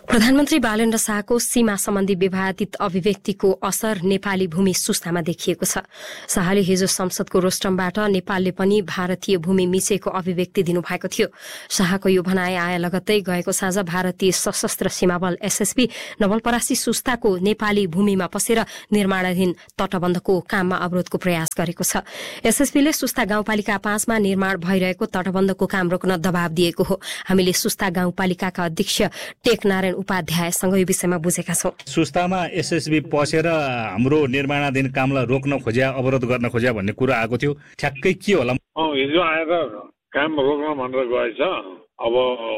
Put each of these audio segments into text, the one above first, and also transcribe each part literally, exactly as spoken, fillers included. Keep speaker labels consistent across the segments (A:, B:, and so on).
A: प्रधानमन्त्री बालेन्द्र शाहको सीमा सम्बन्धी विवादित अभिव्यक्तिको असर नेपाली भूमि सुस्तामा देखिएको छ। शाहले हिजो संसदको रोस्टमबाट नेपालले पनि भारतीय भूमि मिचेको अभिव्यक्ति दिनुभएको थियो। शाहको यो भनाई आए लगत्तै गएको साँझ भारतीय सशस्त्र सीमा बल एसएसबी नवलपरासी सुस्ताको नेपाली भूमिमा पसेर निर्माणाधीन तटबन्धको काममा अवरोधको प्रयास गरेको छ। एसएसबीले सुस्ता गाउँपालिका पाँचमा निर्माण भइरहेको तटबन्धको काम रोक्न दबाव दिएको हो। हामीले सुस्ता गाउँपालिकाका अध्यक्ष टेकनारायण उपाध्यायसँग यो विषयमा बुझेका छौं।
B: सुस्तामा एसएसबी पसेर हाम्रो निर्माणाधीन कामलाई रोक्न खोज्या, अवरोध गर्न खोज्या भन्ने कुरा आएको थियो। ठ्याक्कै के होला?
C: हिजो आएर काम रोक्न भनेर गएछ। अब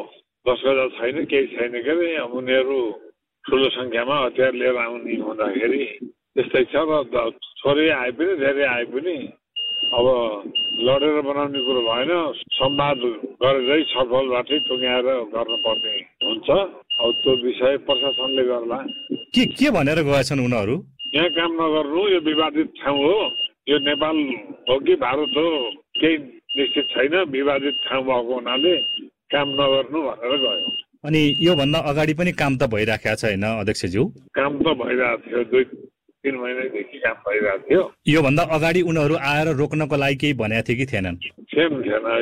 C: दस गजा छैन, केही छैन के अरे। अब उनीहरू ठुलो संख्यामा हतियार लिएर आउने हुँदाखेरि त्यस्तै छ। र थोरै आए पनि धेरै आए पनि अब लडेर बनाउने कुरो भएन। संवाद गरेरै छलफलबाटै टुङ्ग्याएर गर्नुपर्ने हुन्छ। अब त्यो विषय प्रशासनले गर्ला।
B: के के भनेर गएछन् उनीहरू?
C: यहाँ काम नगर्नु, यो विवादित ठाउँ हो, यो नेपाल हो कि भारत हो केही निश्चित छैन, विवादित ठाउँ भएको हुनाले काम नगर्नु भनेर गयो।
B: अनि योभन्दा अगाडि पनि काम त भइराखेको छ होइन अध्यक्षज्यू?
C: काम त भइरहेको थियो, दुई तीन महिनादेखि काम भइरहेको थियो।
B: योभन्दा अगाडि उनीहरू आएर रोक्नको लागि केही भनेको थियो कि थिएनन्?
C: थिएन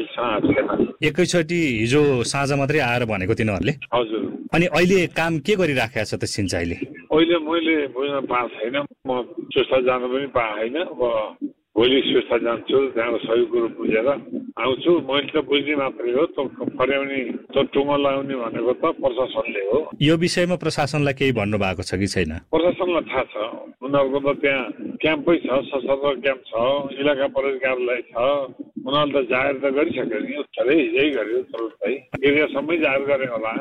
C: थिएन
B: एकैचोटि हिजो साँझ मात्रै आएर भनेको तिनीहरूले?
C: हजुर।
B: अनि अहिले काम के गरिराखेको छ त सिंचाइले?
C: अहिले मैले बुझ्न पाएको छैन, म सुस्ता जानु पनि पाएको छैन। अब भोलि सुस्ता जान्छु, त्यहाँ सबै कुरो बुझेर आउँछु। मैले त बुझ्ने मात्रै हो, त्यो पर्याउने त्यो टुङ्गो लगाउने भनेको त प्रशासनले हो।
B: यो विषयमा प्रशासनलाई केही भन्नु भएको छ कि छैन?
C: प्रशासनलाई थाहा छ, उनीहरूको त त्यहाँ क्याम्पै छ, सशस्त्र क्याम्प छ, इलाका प्रहरी कार्यालय छ। उनीहरूले त जाहेर त गरिसक्यो नि, उत्तरै हिजै गर्यो, तुरुन्तै एरियासम्मै जाहेर गरे होला।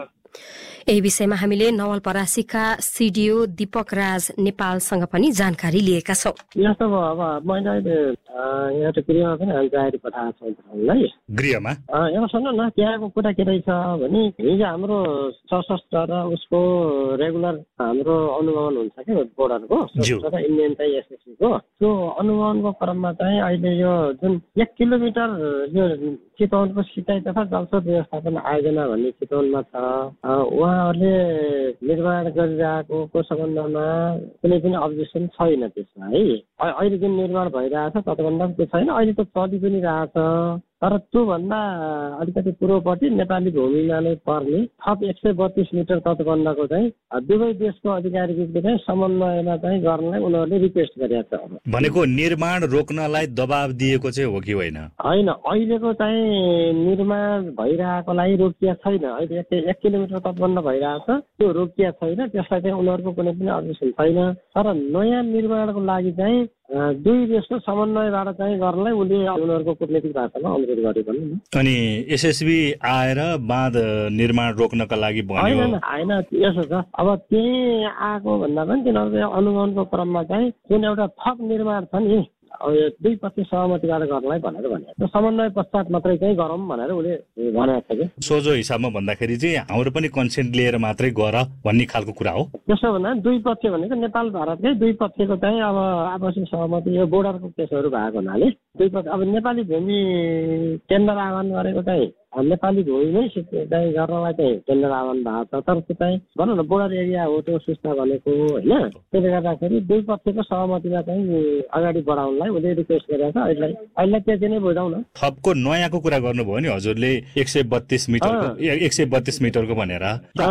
A: यही विषयमा हामीले नवलपरासीका सिडिओ दीपक राज नेपालसँग पनि जानकारी लिएका छौँ।
D: यस्तो अब मैले अहिले एउटा गृहमा पनि हामी जाहेर पठाएको छौँ है।
B: गृहमा
D: यहाँ सुन्नु न, त्यहाँको कुरा के रहेछ भने हिजो हाम्रो सशस्त्र र उसको रेगुलर हाम्रो अनुगमन हुन्छ कि बोर्डरको सशस्त्र र इन्डियन चाहिँ एसएससीको त्यो अनुगमनको क्रममा चाहिँ अहिले यो जुन एक किलोमिटर यो चितवनको सिँचाइ तथा जलस्रोत व्यवस्थापन आयोजना भन्ने चितवनमा छ, उहाँहरूले निर्माण गरिरहेको सम्बन्धमा कुनै पनि अब्जेक्सन छैन त्यसमा है। अहिले जुन निर्माण भइरहेछ तटबन्ध त्यो छैन, अहिले त चलि पनि रहेछ। तर त्योभन्दा अलिकति पूर्वपट्टि नेपाली भूमिमा नै पर्ने थप एक सय बत्तीस मिटर तटबन्धको चाहिँ दुवै देशको अधिकारीले चाहिँ समन्वयमा चाहिँ गर्नलाई उनीहरूले रिक्वेस्ट गरेका छ।
B: भनेको निर्माण रोक्नलाई दबाब दिएको चाहिँ हो कि होइन?
D: होइन, अहिलेको चाहिँ निर्माण भइरहेकोलाई रोकिया छैन। अहिले एक किलोमिटर तटबन्ध भइरहेछ, त्यो रोकिया छैन, त्यसलाई चाहिँ उनीहरूको कुनै पनि अब्जेक्सन छैन। तर नयाँ निर्माणको लागि चाहिँ दुई देशको समन्वयबाट चाहिँ गर्नलाई उसले उनीहरूको कूटनीतिक भाषामा अनुरोध गर्यो भन्नु न।
B: अनि एसएसबी आएर बाँध निर्माण रोक्नका लागि भन्यो?
D: होइन होइन, यसो छ, अब त्यही आएको भन्दा पनि तिनीहरूको अनुगमनको क्रममा चाहिँ जुन एउटा थप निर्माण छ नि, अब यो दुई पक्ष सहमतिबाट गर्नलाई भनेर भने त्यो समन्वय पश्चात मात्रै चाहिँ गरौँ भनेर उसले भनेको छ कि।
B: सोझो हिसाबमा भन्दाखेरि चाहिँ हाम्रो पनि कन्सेन्ट लिएर मात्रै गर भन्ने खालको कुरा हो।
D: त्यसो भन्दा दुई पक्ष भनेको नेपाल भारतकै दुई पक्षको चाहिँ अब आपसी सहमति, यो बोर्डरको केसहरू भएको हुनाले दुई पक्ष अब नेपाली भूमि टेन्डर आह्वान गरेको चाहिँ नेपाली भूमिमै चाहिँ गर्नलाई चाहिँ टेन्डर आह्वान भएको छ। तर त्यो चाहिँ भनौँ न बोर्डर एरिया हो त्यो सुस्ता भनेको होइन। त्यसले गर्दाखेरि दुई पक्षको सहमतिमा चाहिँ अगाडि बढाउनलाई उसले रिक्वेस्ट गरेको छ। अहिले अहिले त्यति नै बुझाउँ न।
B: थपको नयाँको कुरा गर्नुभयो नि हजुरले, एक सय बत्तीस मिटरको एक सय बत्तीस मिटरको भनेर।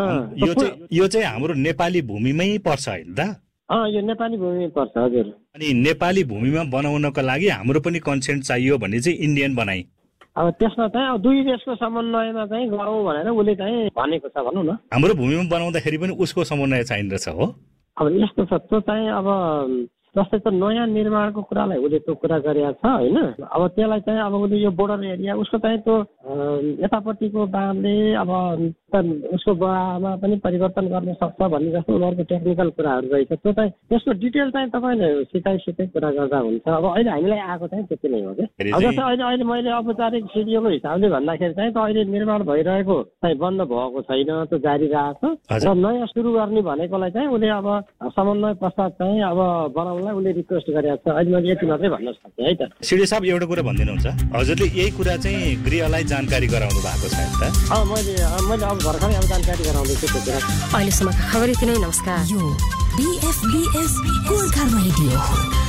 B: यो चाहिँ यो चाहिँ हाम्रो नेपाली भूमिमै पर्छ होइन त?
D: अँ, यो नेपाली भूमिमै पर्छ हजुर।
B: अनि नेपाली भूमिमा बनाउनको लागि हाम्रो पनि कन्सेन्ट चाहियो भन्ने चाहिँ इन्डियन बनाइ।
D: अब त्यसमा चाहिँ अब दुई देशको समन्वयमा चाहिँ गरौँ भनेर उसले चाहिँ भनेको छ भनौँ न।
B: हाम्रो भूमिमा बनाउँदाखेरि पनि उसको समन्वय चाहिँदछ हो।
D: अब यस्तो छ, त्यो चाहिँ अब जस्तै त नयाँ निर्माणको कुरालाई उसले त्यो कुरा गरेका छ होइन। अब त्यसलाई चाहिँ अब उसले यो बोर्डर एरिया उसको चाहिँ त्यो यतापट्टिको बाँधले अब उसको बडामा पनि परिवर्तन गर्न सक्छ भन्ने जस्तो उनीहरूको टेक्निकल कुराहरू रहेछ। त्यो चाहिँ त्यसको डिटेल चाहिँ तपाईँले सिकाइसितै कुरा गर्दा हुन्छ। अब अहिले हामीलाई आएको चाहिँ त्यति नै हो कि। अब जस्तै अहिले अहिले मैले औपचारिक सिडिओको हिसाबले भन्दाखेरि चाहिँ त अहिले निर्माण भइरहेको चाहिँ बन्द भएको छैन, त्यो जारी रहेको छ। र नयाँ सुरु गर्ने भनेकोलाई चाहिँ उसले अब समन्वय पश्चात चाहिँ अब बनाउन सरकारलाई उसले रिक्वेस्ट गरेको छ। अहिले मैले यति मात्रै भन्न सक्छु है त।
B: सिडी साहब एउटा कुरा भनिदिनुहुन्छ, हजुरले यही कुरा चाहिँ गृहलाई जानकारी गराउनु भएको छ त?
D: अँ मैले मैले अब भर्खरै अब जानकारी गराउँदैछु त्यो कुरा।
A: अहिलेसम्मका खबर यति नै, नमस्कार।
E: यो बीएफबीएस गोर्खा रेडियो।